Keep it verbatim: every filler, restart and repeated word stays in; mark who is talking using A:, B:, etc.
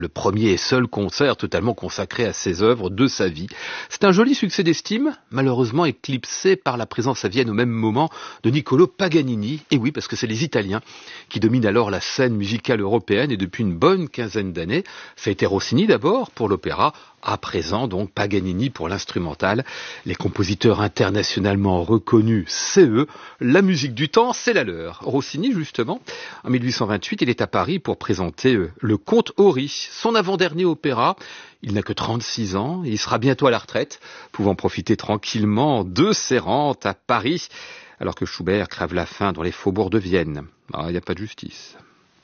A: Le premier et seul concert totalement consacré à ses œuvres de sa vie. C'est un joli succès d'estime, malheureusement éclipsé par la présence à Vienne au même moment de Niccolò Paganini. Et oui, parce que c'est les Italiens qui dominent alors la scène musicale européenne et depuis une bonne quinzaine d'années. Ça a été Rossini d'abord pour l'opéra, à présent donc Paganini pour l'instrumental. Les compositeurs internationalement reconnus, c'est eux. La musique du temps, c'est la leur. Rossini, justement, en mille huit cent vingt-huit, il est à Paris pour présenter le Comte Ory, son avant-dernier opéra. Il n'a que trente-six ans et il sera bientôt à la retraite, pouvant profiter tranquillement de ses rentes à Paris, alors que Schubert crève la faim dans les faubourgs de Vienne. Ah, il n'y a pas de justice.